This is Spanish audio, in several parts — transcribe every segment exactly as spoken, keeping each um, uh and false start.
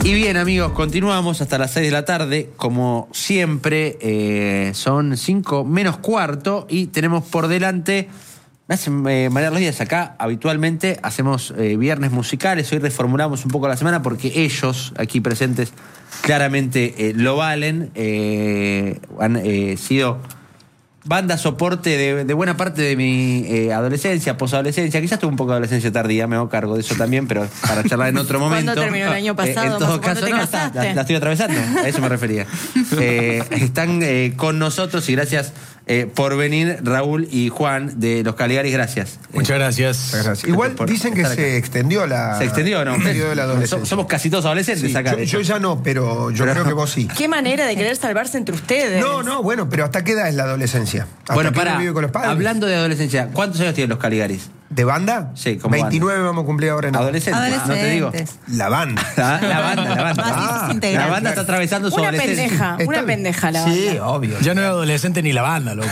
Y bien, amigos, continuamos hasta las seis de la tarde. Como siempre, eh, son cinco menos cuarto y tenemos por delante... Me hacen eh, marear los días acá. Habitualmente hacemos eh, viernes musicales. Hoy reformulamos un poco la semana porque ellos, aquí presentes, claramente eh, lo valen. Eh, han eh, sido banda soporte de, de buena parte de mi eh, adolescencia, posadolescencia. Quizás tuve un poco de adolescencia tardía, me hago cargo de eso también, pero para charlar en otro momento. ¿Cuándo terminó el año pasado? Eh, en todo caso, te no, casaste? la, la estoy atravesando, a eso me refería. Eh, están eh, con nosotros y gracias eh, por venir, Raúl y Juan de Los Caligaris, gracias. Muchas gracias. Muchas gracias. Igual Por dicen que estar se acá. extendió la... ¿Se extendió o no? el periodo de la adolescencia. Somos casi todos adolescentes Sí, acá. yo, de hecho. yo ya no, pero yo Pero creo no. que vos sí. Qué manera de querer salvarse entre ustedes. No, no, bueno, pero ¿hasta qué edad es la adolescencia? ¿Hasta Bueno, que uno para, vive con los padres? hablando de adolescencia, ¿cuántos años tienen Los Caligaris? ¿De banda? Sí, como veintinueve vamos a cumplir ahora en Adolescentes, no te digo. La banda. La, la banda, la banda. Más Ah, sus integrantes. la banda está atravesando su Una adolescencia. pendeja, Está una bien. pendeja la Sí, banda. obvio. Ya no era adolescente ni la banda, loco.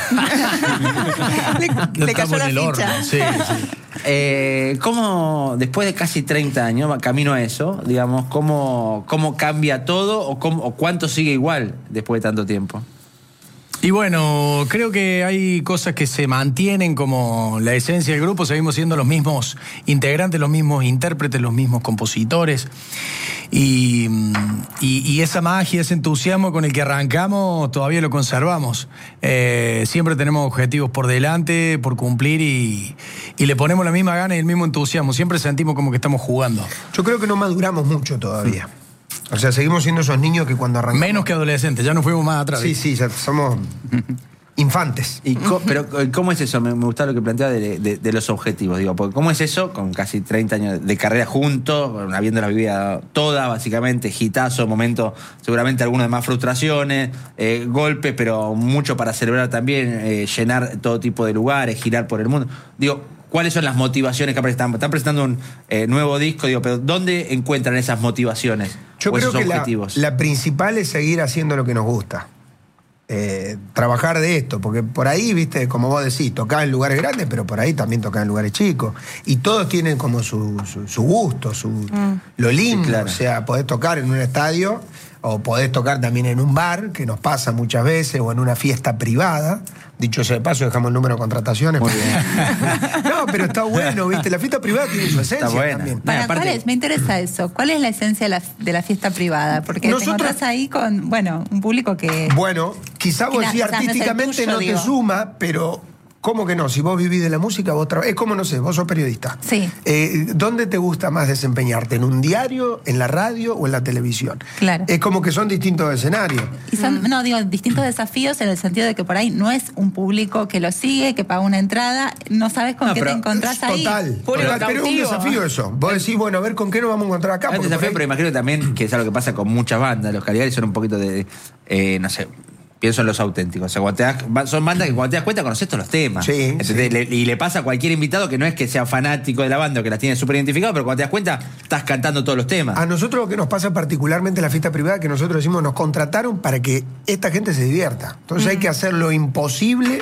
le, No le estamos cayó en la el horno. ficha. Sí, sí. Eh, ¿Cómo, después de casi treinta años, camino a eso, digamos, cómo, cómo cambia todo o, cómo, o cuánto sigue igual después de tanto tiempo? Y bueno, creo que hay cosas que se mantienen como la esencia del grupo. Seguimos siendo los mismos integrantes, los mismos intérpretes, los mismos compositores. Y, y, y esa magia, ese entusiasmo con el que arrancamos, todavía lo conservamos. Eh, siempre tenemos objetivos por delante, por cumplir y, y le ponemos la misma gana y el mismo entusiasmo. Siempre sentimos como que estamos jugando. Yo creo que no maduramos mucho todavía. O sea, seguimos siendo esos niños que cuando arrancamos... Menos que adolescentes, ya no fuimos más atrás. Sí, sí, ya somos infantes. ¿Y co- pero cómo es eso? Me, me gusta lo que plantea de, de, de los objetivos, digo, porque ¿cómo es eso con casi treinta años de carrera juntos, habiendo la vida toda, básicamente, hitazo, momento, seguramente algunos de más frustraciones, eh, golpes, pero mucho para celebrar también, eh, llenar todo tipo de lugares, girar por el mundo? Digo, ¿cuáles son las motivaciones que presentan? Están presentando un eh, nuevo disco, digo, pero ¿dónde encuentran esas motivaciones Yo o creo esos que la, objetivos? la principal es seguir haciendo lo que nos gusta. Eh, trabajar de esto, porque por ahí, viste, como vos decís, tocás en lugares grandes, pero por ahí también tocás en lugares chicos. Y todos tienen como su, su, su gusto, su, mm. lo lindo. Sí, claro. O sea, podés tocar en un estadio o podés tocar también en un bar, que nos pasa muchas veces, o en una fiesta privada. Dicho sea de paso, dejamos el número de contrataciones. Muy porque... bien. No, pero está bueno, viste, la fiesta privada tiene su esencia Está buena. también. Para, No, aparte- ¿cuál es? Me interesa eso. ¿Cuál es la esencia de la, de la fiesta privada? Porque Nosotros- te encontrás ahí con, bueno, un público que... Bueno, quizá vos Que sí na- o sea, no es el artísticamente tuyo, no digo. te suma, pero ¿cómo que no? Si vos vivís de la música, vos trabajás. Es como, no sé, vos sos periodista. Sí. Eh, ¿Dónde te gusta más desempeñarte? ¿En un diario, en la radio o en la televisión? Claro. Es como que son distintos escenarios. Y son, no, digo, distintos desafíos en el sentido de que por ahí no es un público que lo sigue, que paga una entrada, no sabes con No, qué te pero encontrás ahí. Total. Público total, pero es un cautivo. desafío eso. Vos decís, bueno, a ver con qué nos vamos a encontrar acá. Es un porque desafío, por pero ahí- imagino también que es algo que pasa con muchas bandas. Los Caligaris son un poquito de, eh, no sé, pienso en los auténticos. O sea, cuando te das, son bandas que cuando te das cuenta conoces todos los temas. Sí, ¿Entendés? sí. Le- y le pasa a cualquier invitado que no es que sea fanático de la banda o que las tiene súper identificado, pero cuando te das cuenta estás cantando todos los temas. A nosotros lo que nos pasa particularmente en la fiesta privada, que nosotros decimos, nos contrataron para que esta gente se divierta. Entonces hay que hacer lo imposible,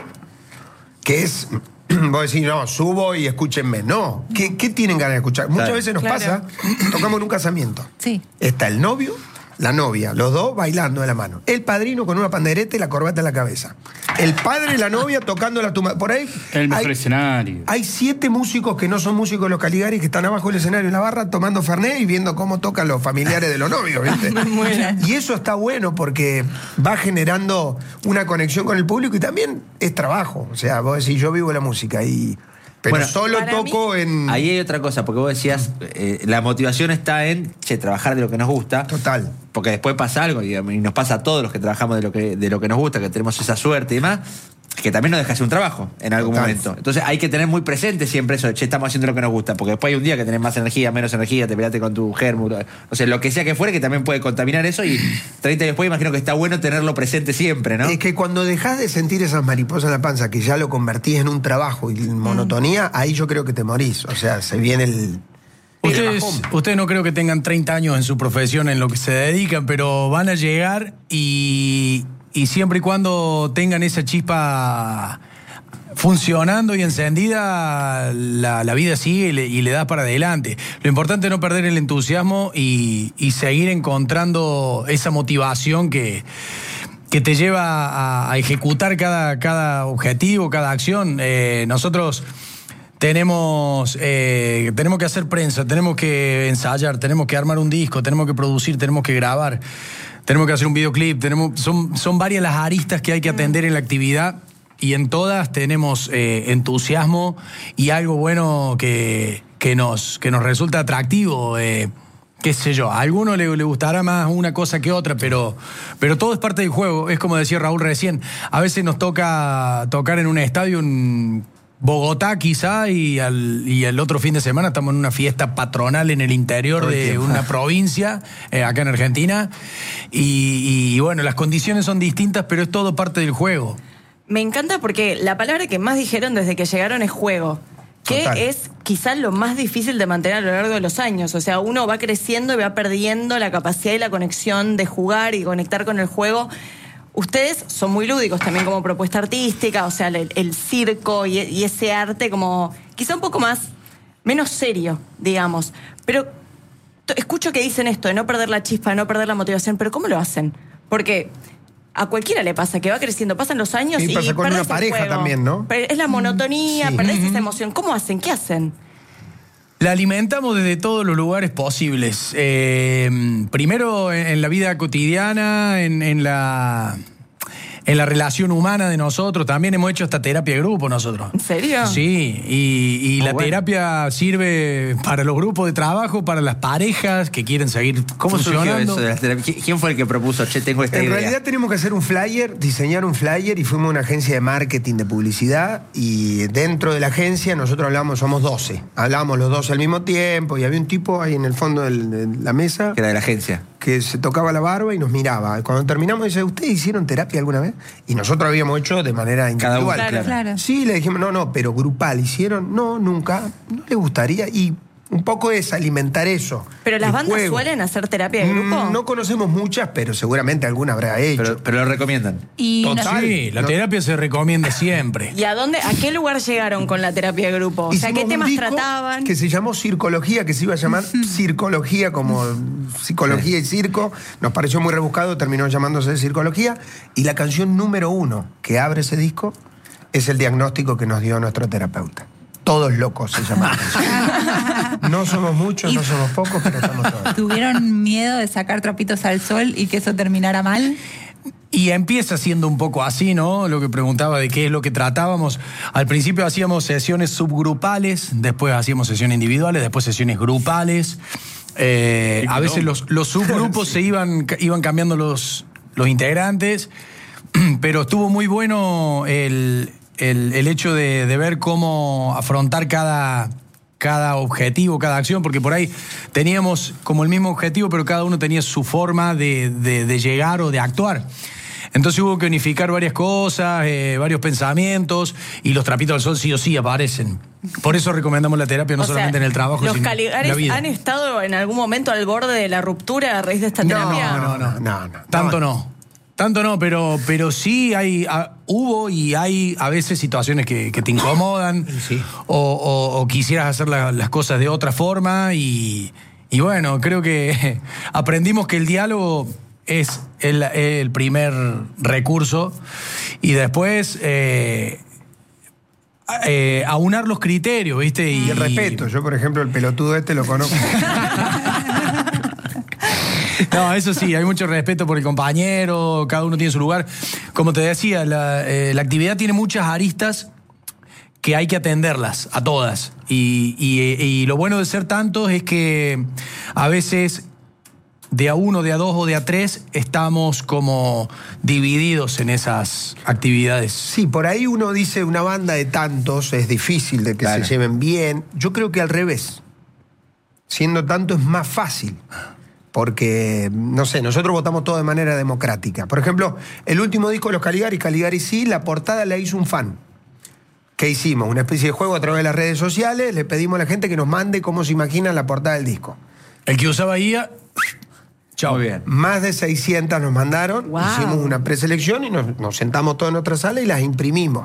que es, vos decís, no, subo y escúchenme. No, ¿qué, qué tienen ganas de escuchar? Muchas Claro. veces nos Claro. pasa, tocamos en un casamiento. Sí. Está el novio, la novia, los dos bailando de la mano. El padrino con una pandereta y la corbata en la cabeza. El padre y la novia tocando la tumba. Por ahí El mejor hay, escenario. hay siete músicos que no son músicos de los Caligaris que están abajo del escenario en la barra tomando Fernet y viendo cómo tocan los familiares de los novios, ¿viste? Y eso está bueno porque va generando una conexión con el público y también es trabajo. O sea, vos decís, yo vivo la música y... Pero Bueno, solo para toco en... Ahí hay otra cosa, porque vos decías, eh, la motivación está en che, trabajar de lo que nos gusta. Total. Porque después pasa algo, digamos, y nos pasa a todos los que trabajamos de lo que, de lo que nos gusta, que tenemos esa suerte y demás, que también nos deja hacer un trabajo en algún Total. momento. Entonces hay que tener muy presente siempre eso de, che, estamos haciendo lo que nos gusta, porque después hay un día que tenés más energía, menos energía, te peleaste con tu germo, o sea, lo que sea que fuere, que también puede contaminar eso, y treinta años después imagino que está bueno tenerlo presente siempre, ¿no? Es que cuando dejás de sentir esas mariposas en la panza, que ya lo convertís en un trabajo y en monotonía, ahí yo creo que te morís. O sea, se viene el... Ustedes, bajón. ustedes no creo que tengan treinta años en su profesión, en lo que se dedican, pero van a llegar y, y siempre y cuando tengan esa chispa funcionando y encendida, la, la vida sigue y le, y le das para adelante. Lo importante es no perder el entusiasmo y, y seguir encontrando esa motivación que, que te lleva a, a ejecutar cada, cada objetivo, cada acción. Eh, nosotros tenemos, eh, tenemos que hacer prensa, tenemos que ensayar, tenemos que armar un disco, tenemos que producir, tenemos que grabar, tenemos que hacer un videoclip, tenemos, son, son varias las aristas que hay que atender en la actividad. Y en todas tenemos eh, entusiasmo y algo bueno que, que, nos, que nos resulta atractivo. Eh, qué sé yo, a alguno le, le gustará más una cosa que otra, pero, pero todo es parte del juego. Es como decía Raúl recién, a veces nos toca tocar en un estadio en Bogotá quizá y al, y el otro fin de semana estamos en una fiesta patronal en el interior de una provincia, eh, acá en Argentina. Y, y bueno, las condiciones son distintas, pero es todo parte del juego. Me encanta porque la palabra que más dijeron desde que llegaron es juego, que Total. es quizás lo más difícil de mantener a lo largo de los años. O sea, uno va creciendo y va perdiendo la capacidad y la conexión de jugar y conectar con el juego. Ustedes son muy lúdicos también como propuesta artística, o sea, el, el circo y, y ese arte como quizá un poco más, menos serio, digamos. Pero t- escucho que dicen esto, de no perder la chispa, de no perder la motivación, pero ¿cómo lo hacen? Porque a cualquiera le pasa, que va creciendo, pasan los años Y y, pasa con perdés una el pareja juego. también, ¿no? Pero es la monotonía, Sí. perdés esa emoción. ¿Cómo hacen? ¿Qué hacen? La alimentamos desde todos los lugares posibles. Eh, primero en, en la vida cotidiana, en, en la... en la relación humana de nosotros. También hemos hecho esta terapia de grupo nosotros. ¿En serio? Sí, y, y Muy la bueno. terapia sirve para los grupos de trabajo, para las parejas que quieren seguir ¿Cómo surgió funcionando. eso de las terapias? ¿Qui- ¿Quién fue el que propuso, che, tengo esta En idea? realidad tenemos que hacer un flyer, diseñar un flyer y fuimos a una agencia de marketing de publicidad y dentro de la agencia nosotros hablamos, somos doce, hablábamos los doce al mismo tiempo y había un tipo ahí en el fondo del- de la mesa Que era de la agencia. que se tocaba la barba y nos miraba. Cuando terminamos dice, ¿ustedes hicieron terapia alguna vez? Y nosotros habíamos hecho de manera Cada uno, individual. claro. Claro. Sí, le dijimos, no, no, pero grupal. ¿Hicieron? No, nunca. No le gustaría. Y un poco es alimentar eso. ¿Pero las el bandas juego. suelen hacer terapia de grupo? Mm, No conocemos muchas, pero seguramente alguna habrá hecho. Pero, pero lo recomiendan. Y Total. nos- Sí, la No. terapia se recomienda siempre. ¿Y a dónde, a qué lugar llegaron con la terapia de grupo? O sea, Hicimos ¿qué un temas disco trataban? Que se llamó Circología, que se iba a llamar Circología, como psicología y circo. Nos pareció muy rebuscado, terminó llamándose Circología. Y la canción número uno que abre ese disco es el diagnóstico que nos dio nuestro terapeuta. Todos locos se llama. No somos muchos, no somos pocos, pero estamos todos. ¿Tuvieron miedo de sacar trapitos al sol y que eso terminara mal? Y empieza siendo un poco así, ¿no? Lo que preguntaba de qué es lo que tratábamos. Al principio hacíamos sesiones subgrupales, después hacíamos sesiones individuales, después sesiones grupales. Eh, a veces los, los subgrupos se iban, iban cambiando los, los integrantes, pero estuvo muy bueno el, el, el hecho de, de ver cómo afrontar cada... cada objetivo, cada acción, porque por ahí teníamos como el mismo objetivo, pero cada uno tenía su forma de, de, de llegar o de actuar. Entonces hubo que unificar varias cosas, eh, varios pensamientos, y los trapitos al sol sí o sí aparecen. Por eso recomendamos la terapia no O sea, solamente en el trabajo, ¿los sino en Caligaris la vida. han estado en algún momento al borde de la ruptura a raíz de esta No, terapia? No, no, no. No, no. Tanto No. no. Tanto no, pero, pero sí hay, a- hubo y hay a veces situaciones que, que te incomodan Sí. o, o- o quisieras hacer la- las cosas de otra forma y, y bueno, creo que aprendimos que el diálogo es el, el primer recurso y después eh, eh, aunar los criterios, ¿viste? Y el respeto. Yo, por ejemplo, el pelotudo este lo conozco. No, eso sí, hay mucho respeto por el compañero, cada uno tiene su lugar. Como te decía, la, eh, la actividad tiene muchas aristas que hay que atenderlas, a todas. Y, y, y lo bueno de ser tantos es que a veces de a uno, de a dos o de a tres estamos como divididos en esas actividades. Sí, por ahí uno dice una banda de tantos es difícil de que Claro. se lleven bien. Yo creo que al revés. Siendo tanto es más fácil. Porque, no sé, nosotros votamos todo de manera democrática. Por ejemplo, el último disco de los Caligari, Caligari sí, la portada la hizo un fan. ¿Qué hicimos? Una especie de juego a través de las redes sociales. Le pedimos a la gente que nos mande cómo se imagina la portada del disco. El que usaba I A, chao. Muy bien. Más de seiscientas nos mandaron. Wow. Hicimos una preselección y nos, nos sentamos todos en otra sala y las imprimimos.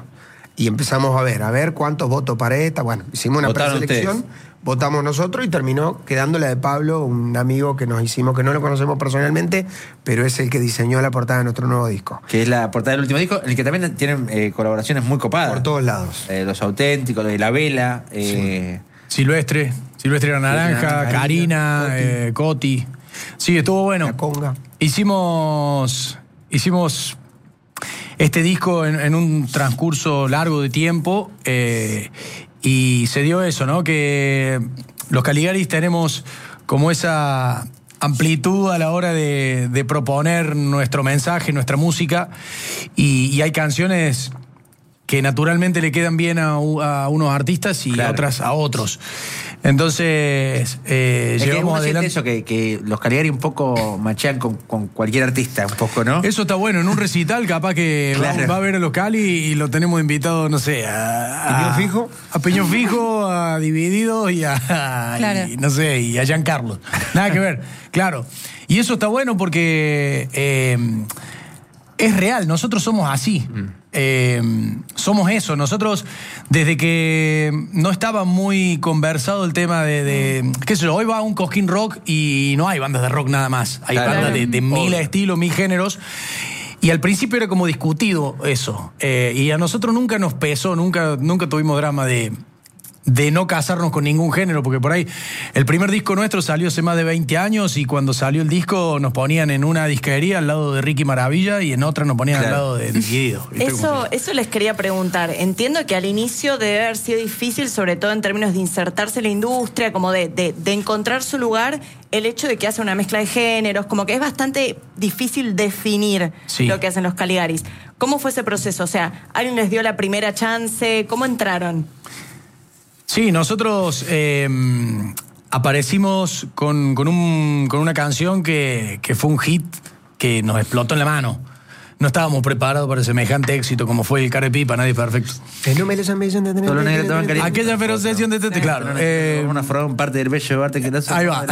Y empezamos a ver, a ver cuántos votos para esta. Bueno, hicimos una Votaron preselección, ustedes. votamos nosotros y terminó quedando la de Pablo, un amigo que nos hicimos, que no lo conocemos personalmente, pero es el que diseñó la portada de nuestro nuevo disco. Que es la portada del último disco, en el que también tienen eh, colaboraciones muy copadas. Por todos lados. Eh, los Auténticos, de La Vela. Eh, Silvestre, Silvestre la Naranja, Karina, Karina, Coti. eh, Coti. Sí, estuvo bueno. La conga. Hicimos, hicimos este disco en, en un transcurso largo de tiempo eh, y se dio eso, ¿no? Que los Caligaris tenemos como esa amplitud a la hora de, de proponer nuestro mensaje, nuestra música, y, y hay canciones que naturalmente le quedan bien a, a unos artistas y Claro. otras a otros. Entonces, eh, es que llevamos uno siente adelante. eso, que, que los Caligari un poco machean con, con cualquier artista, un poco, ¿no? Eso está bueno, en un recital capaz que va- Claro. va, a ver a los Cali y lo tenemos invitado, no sé, a... ¿Piñón a- Fijo? A Peñón Fijo, a Divididos y a... Claro. y, no sé, y a Giancarlo. Nada que ver, claro. Y eso está bueno porque eh, es real, nosotros somos así. Eh, somos eso. Nosotros, desde que no estaba muy conversado el tema de, de qué sé yo, hoy va a un Cosquín Rock y no hay bandas de rock nada más. Hay Claro. bandas de, de mil Obvio. estilos, mil géneros. Y al principio era como discutido eso. Eh, y a nosotros nunca nos pesó, nunca, nunca tuvimos drama de, de no casarnos con ningún género, porque por ahí el primer disco nuestro salió hace más de veinte años y cuando salió el disco nos ponían en una disquería al lado de Ricky Maravilla y en otra nos ponían Claro. al lado de Divididos. ¿Viste cómo Eso, se- eso les quería preguntar. Entiendo que al inicio debe haber sido difícil, sobre todo en términos de insertarse en la industria, como de, de, de encontrar su lugar, el hecho de que hace una mezcla de géneros, como que es bastante difícil definir Sí. lo que hacen los Caligaris. ¿Cómo fue ese proceso? O sea, ¿alguien les dio la primera chance? ¿Cómo entraron? Sí, nosotros eh, aparecimos con, con, un, con una canción que, que fue un hit que nos explotó en la mano. No estábamos preparados para semejante éxito como fue el Carepipa, nadie es perfecto. Que no me les ambición de tener... Solo negro te van cariño. Aquella feroz sesión de Tete, claro. Eh, una forma parte del bello arte que no se ahí va.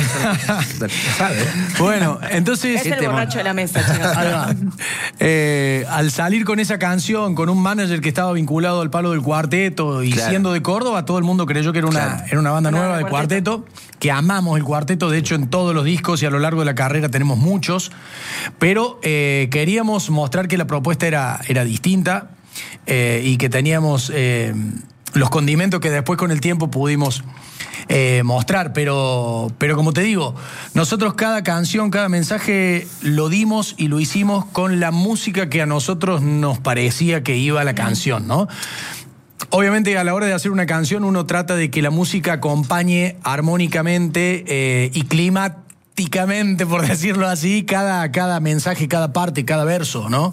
Bueno, entonces... Es el este borracho mono. de la mesa, chicos. Ahí va. Eh, al salir con esa canción, con un manager que estaba vinculado al palo del cuarteto y Claro. siendo de Córdoba, todo el mundo creyó que era una, Claro. era una banda Una nueva banda de de cuarteto, que amamos el cuarteto, de hecho en todos los discos y a lo largo de la carrera tenemos muchos, pero eh, queríamos mostrar que la propuesta era, era distinta eh, y que teníamos eh, los condimentos que después con el tiempo pudimos eh, mostrar, pero, pero como te digo, nosotros cada canción, cada mensaje lo dimos y lo hicimos con la música que a nosotros nos parecía que iba a la canción, ¿no? Obviamente a la hora de hacer una canción uno trata de que la música acompañe armónicamente eh, y climáticamente, por decirlo así, cada, cada mensaje, cada parte, cada verso, ¿no?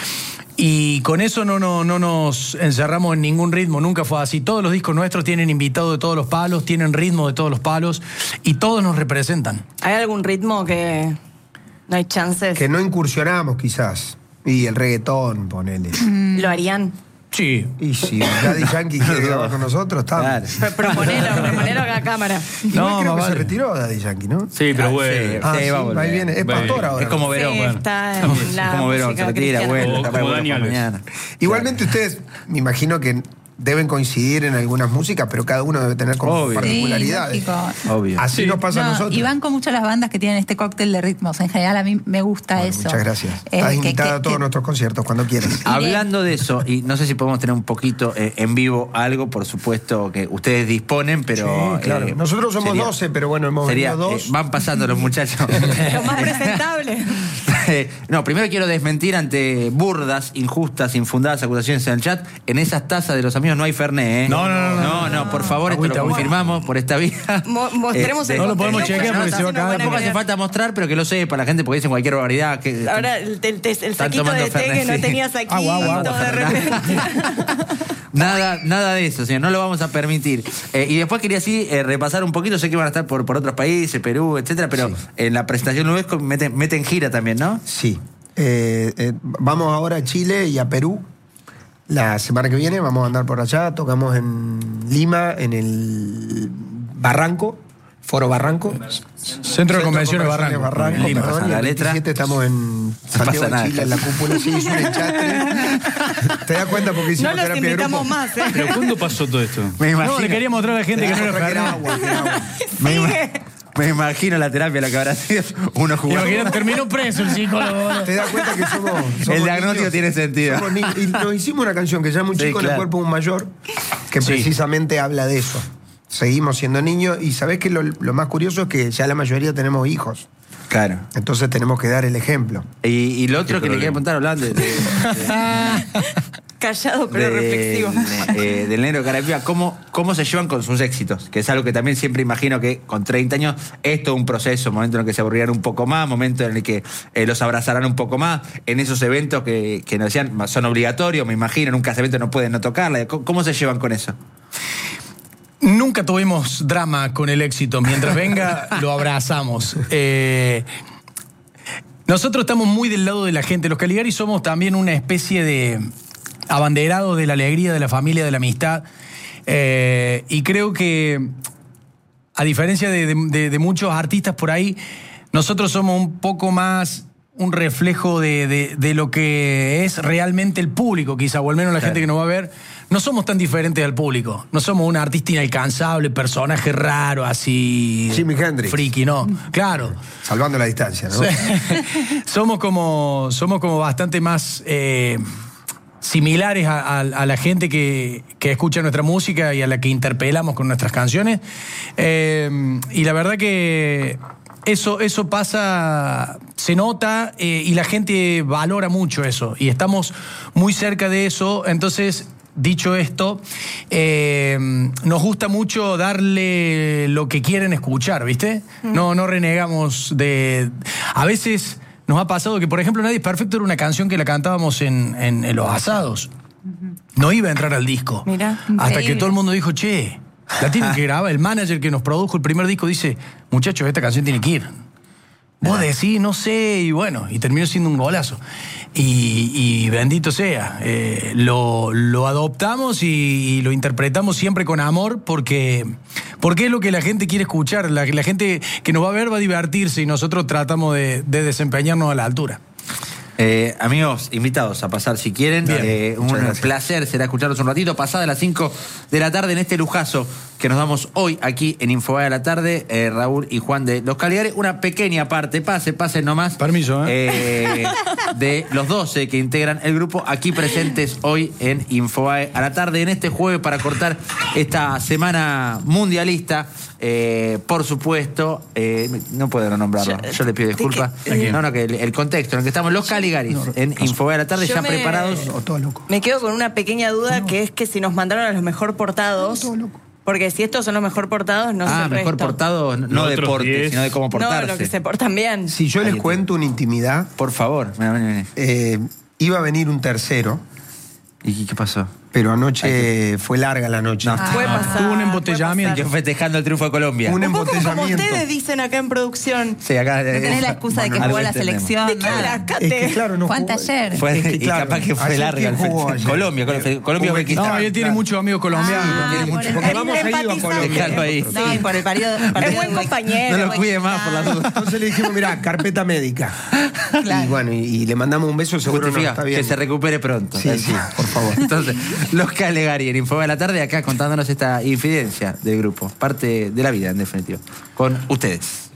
Y con eso no, no, no nos encerramos en ningún ritmo, nunca fue así. Todos los discos nuestros tienen invitados de todos los palos, tienen ritmo de todos los palos y todos nos representan. ¿Hay algún ritmo que no hay chances? Que no incursionamos quizás. Y el reggaetón, ponele. ¿Lo harían? Sí. Y si Daddy Yankee quiere grabar con nosotros, está. Claro. Pro- Proponelo, proponelo acá a cámara. Igual No, creo más que se vale. retiró Daddy Yankee, ¿no? Sí, pero Ah, bueno. sí. Ah, Sí, sí, va a va y volver. viene. Es Va y pastor viene. ahora. Es como Verón, Sí, bueno. está en la Es como Verón, música se retira, cristiana. vuelve, O capaz como vuelve Dani por la Alves. mañana. Igualmente ustedes, me imagino que deben coincidir en algunas músicas, pero cada uno debe tener como Obvio. particularidades. Sí, lógico. Obvio. Así Sí. nos pasa a No, nosotros. y banco mucho las bandas que tienen este cóctel de ritmos. En general a mí me gusta Bueno, eso. muchas gracias. Eh, Estás que- invitada que- a todos que- nuestros conciertos cuando quieras. Hablando de eso, y no sé si podemos tener un poquito eh, en vivo algo, por supuesto que ustedes disponen, pero... Sí, claro. eh, Nosotros somos sería- doce, pero bueno, hemos sería, venido eh, dos. van pasando los muchachos. Lo más presentable. Eh, no, primero quiero desmentir ante burdas, injustas, infundadas acusaciones en el chat. En esas tazas de los amigos no hay Fernet, ¿eh? No, no, no, No, no, por favor, esto Agüita, lo agüita. confirmamos por esta vía. Mo- mostremos Eh, el no lo podemos contenido, chequear porque porque se va a no caer. estamos Tampoco hace haciendo falta mostrar, pero que lo sepa la gente, porque dicen cualquier barbaridad. Que, Ahora el, el, el Están saquito tomando de té Fernet, que no sí. tenías aquí Agua, agua, y todo agua, de repente. Nada, nada de eso, señor, no lo vamos a permitir. Eh, y después quería así eh, repasar un poquito, sé que van a estar por, por otros países, Perú, etcétera, pero en la presentación Nubesco meten, meten gira también, ¿no? Sí. Eh, eh, vamos ahora a Chile y a Perú. La semana que viene vamos a andar por allá. Tocamos en Lima, en el Barranco, Foro Barranco. Centro de Convenciones Barranco. Barranco, Lima. perdón, Pasa y la el letra. veintisiete estamos en Santiago pasa nada. de Chile, en la cúpula. Sí, es un enchastre. ¿Te das cuenta? Porque No hicimos los terapia de invitamos grupo. más, ¿eh? ¿Pero cuándo pasó todo esto? Me imagino, No, le quería mostrar a la gente que no era Que era Fernet. agua, que era agua. me, ima- me imagino la terapia, lo que habrá sido uno jugando. Imagínate, terminó preso el psicólogo. Te das cuenta que somos. somos El diagnóstico niños. tiene sentido. Somos niños. Y nos hicimos una canción que se llama Un Sí, chico en claro. el cuerpo de un mayor, que Sí. precisamente habla de eso. Seguimos siendo niños y sabés que lo, lo más curioso es que ya la mayoría tenemos hijos. Claro. Entonces tenemos que dar el ejemplo. Y, y lo otro que le quería preguntar, hablando de, de- de- Callado pero de- reflexivo. eh, del negro Carapia, ¿cómo, ¿cómo se llevan con sus éxitos? Que es algo que también siempre imagino que con treinta años es todo un proceso, momento en el que se aburrirán un poco más, momento en el que eh, los abrazarán un poco más, en esos eventos que, que nos decían son obligatorios, me imagino, en un casamiento no pueden no tocarla. ¿Cómo, cómo se llevan con eso? Nunca tuvimos drama con el éxito. Mientras venga, lo abrazamos. Eh, nosotros estamos muy del lado de la gente. Los Caligari somos también una especie de abanderados de la alegría, de la familia, de la amistad. Eh, y creo que, a diferencia de, de- de- de muchos artistas por ahí, nosotros somos un poco más un reflejo de, de- de lo que es realmente el público, quizá, o al menos la gente que nos va a ver. No somos tan diferentes al público. No somos un artista inalcanzable, personaje raro, así... Jimi Hendrix. Friki, no. Claro. Salvando la distancia, ¿no? somos como somos como bastante más eh, similares a, a- a la gente que, que escucha nuestra música y a la que interpelamos con nuestras canciones. Eh, y la verdad que eso, eso pasa, se nota eh, y la gente valora mucho eso. Y estamos muy cerca de eso. Entonces, dicho esto, eh, nos gusta mucho darle lo que quieren escuchar, ¿viste? No, no renegamos de... A veces nos ha pasado que, por ejemplo, Nadie es Perfecto era una canción que la cantábamos en, en- en los asados. No iba a entrar al disco. Mirá. Hasta que Increíble. todo el mundo dijo, che, la tienen que grabar. El manager que nos produjo el primer disco dice, muchachos, esta canción tiene que ir. Vos decís, no sé, y bueno, y terminó siendo un golazo. Y, y bendito sea, eh, lo, lo adoptamos y, y lo interpretamos siempre con amor porque, porque es lo que la gente quiere escuchar. La, la gente que nos va a ver va a divertirse y nosotros tratamos de, de desempeñarnos a la altura. Eh, amigos, invitados a pasar si quieren. Bien, Eh, un muchas gracias. placer será escucharlos un ratito. Pasada las cinco de la tarde en este lujazo que nos damos hoy aquí en Infobae a la tarde. Eh, Raúl y Juan de Los Caligari. Una pequeña parte, pase, pase nomás. Permiso, eh, de los doce que integran el grupo aquí presentes hoy en Infobae a la tarde. En este jueves para cortar esta semana mundialista. Eh, por supuesto, eh, no puedo no nombrarlo. Yo, le pido disculpas. que- No, no, que el, el contexto en el que estamos los Caligaris en Infobae a la tarde Yo ya me- preparados. O todo loco. Me quedo con una pequeña duda que es que si nos mandaron a los mejor portados, porque si estos son los mejor portados, no sé ah, el mejor resto. portado, no Los otros deporte, diez. sino de cómo No, portarse. lo que se portan bien. Si yo les Ahí cuento una intimidad, Por favor. Mira, mira, mira. eh, iba a venir un tercero, ¿Y qué pasó? pero anoche fue larga la noche. No. Puede Ah. pasar. Hubo un puede embotellamiento. Yo festejando el triunfo de Colombia. Un pasar. Un poco como embotellamiento. ustedes dicen acá en producción. Sí, acá. No tenés la excusa de que jugó la selección. ¿De qué nada. hablas, Es que Cate? claro, no Fue jugó- anteayer. Fue, Es que, y claro, capaz que fue ayer, larga. ¿quién el jugó fe- ayer? Colombia, Colombia, Colombia Uzbekistán. Uzbekistán. No, él tiene muchos amigos colombianos. Ah, tiene por mucho- el Porque cariño. vamos a ir a empatizante. Colombia. Dejalo ahí. Sí, por el periodo. Es buen compañero. No lo cuide más por la duda. Entonces le dijimos, mira, carpeta médica. Claro. Y bueno, y, y le mandamos un beso, seguro no Justifica, está bien. que se recupere pronto. Sí, sí, por favor. Entonces, los Caligari en Infobae a la tarde, acá contándonos esta infidencia del grupo. Parte de la vida, en definitiva. Con ustedes.